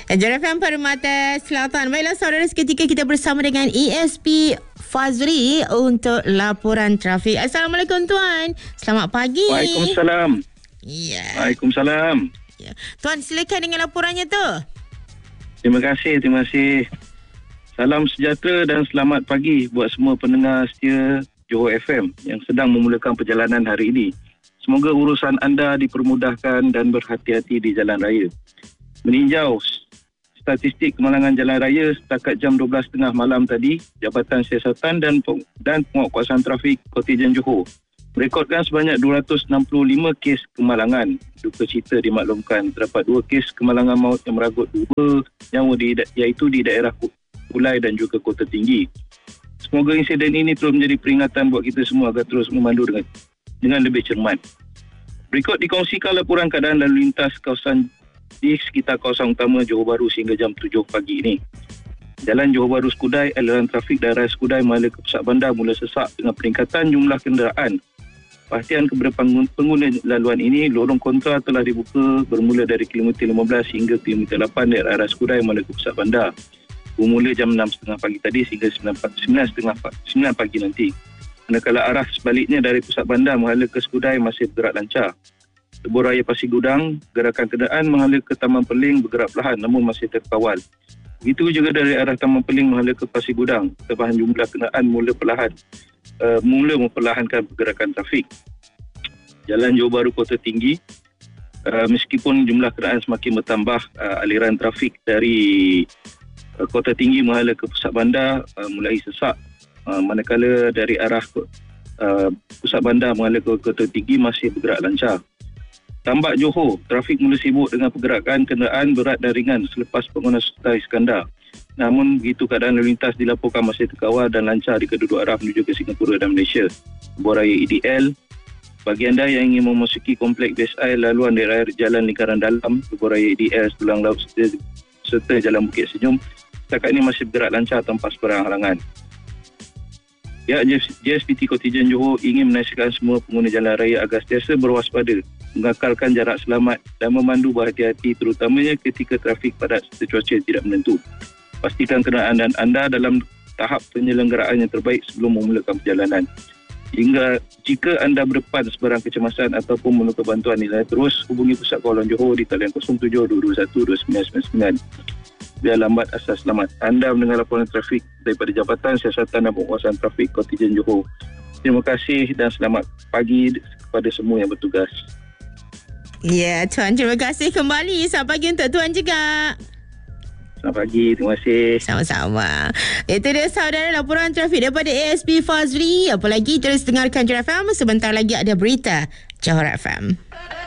Johor FM Permata Selatan. Baiklah saudara, seketika kita bersama dengan ESP Fazri untuk laporan trafik. Assalamualaikum tuan. Selamat pagi. Waalaikumsalam. Ya. Waalaikumsalam. Ya. Tuan, silakan dengan laporannya tu. Terima kasih. Salam sejahtera dan selamat pagi buat semua pendengar setia Johor FM yang sedang memulakan perjalanan hari ini. Semoga urusan anda dipermudahkan dan berhati-hati di jalan raya. Meninjau statistik kemalangan jalan raya setakat jam 12.30 malam tadi, Jabatan Siasatan dan Penguatkuasaan Trafik Kontijen Johor merekodkan sebanyak 265 kes kemalangan. Duka cita dimaklumkan terdapat 2 kes kemalangan maut yang meragut 2 nyawa iaitu di daerah Ulai dan juga Kota Tinggi. Semoga insiden ini terus menjadi peringatan buat kita semua agar terus memandu dengan lebih cermat. Berikut dikongsikan laporan keadaan lalu lintas kawasan di sekitar kawasan utama Johor Bahru sehingga jam 7 pagi ini. Jalan Johor Bahru Skudai, aliran trafik daerah Skudai mengalir ke pusat bandar mula sesak dengan peningkatan jumlah kenderaan. Perhatian kepada pengguna laluan ini, lorong kontra telah dibuka bermula dari kilometer 15 hingga kilometer 8 dari arah Skudai mengalir ke pusat bandar. Bermula jam 6.30 pagi tadi sehingga 9 pagi nanti. Manakala arah sebaliknya dari pusat bandar mengalir ke Skudai masih bergerak lancar. Tebur Raya Pasir Gudang, gerakan kenderaan mengalir ke Taman Peling bergerak perlahan namun masih terkawal. Begitu juga dari arah Taman Peling mengalir ke Pasir Gudang. Tambahan jumlah kenderaan mula memperlahankan pergerakan trafik. Jalan Johor Bahru Kota Tinggi, meskipun jumlah kenderaan semakin bertambah, aliran trafik dari Kota Tinggi mengalir ke pusat bandar mulai sesak. Manakala dari arah pusat bandar mengalir ke Kota Tinggi masih bergerak lancar. Tambak Johor, trafik mula sibuk dengan pergerakan kenderaan berat dan ringan selepas pembangunan Sultan Iskandar. Namun begitu keadaan lalu lintas dilaporkan masih terkawal dan lancar di kedua-dua arah menuju ke Singapura dan Malaysia. Tebur Raya EDL, bagi anda yang ingin memasuki kompleks BSI laluan daerah Jalan Lingkaran Dalam, Tebur Raya EDL, Tulang Laut serta Jalan Bukit Senyum, setakat ini masih bergerak lancar tanpa sebarang halangan. Pihak JSPT Kontijen Johor ingin menasihatkan semua pengguna jalan raya agar sentiasa berwaspada, mengekalkan jarak selamat dan memandu berhati-hati terutamanya ketika trafik padat serta cuaca tidak menentu. Pastikan kenderaan anda dalam tahap penyelenggaraan yang terbaik sebelum memulakan perjalanan. Jika anda berdepan sebarang kecemasan ataupun memerlukan bantuan nilai, terus hubungi Pusat Kawalan Johor di talian 07-221-2999. Biar lambat asal selamat. Anda mendengar laporan trafik daripada Jabatan Siasatan dan Penguatkuasaan Trafik Kontijen Johor. Terima kasih dan selamat pagi kepada semua yang bertugas. Ya, Tuan, terima kasih kembali. Selamat pagi untuk Tuan juga. Selamat pagi, terima kasih. Sama-sama. Itu dia saudara laporan trafik daripada ASP Fazri. Apa lagi, terus dengarkan Johor FM. Sebentar lagi ada berita Johor FM.